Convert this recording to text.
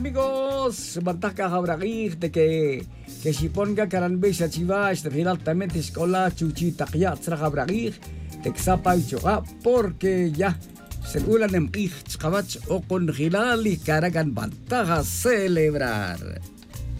Amigos, bantaka kabragir de que si ponga caranbe sa chivas, de altamente escola chuchita ya tra kabragir, de xapa y choga, porque ya segulan en ich chabach o con gilali caragan bantaja celebrar.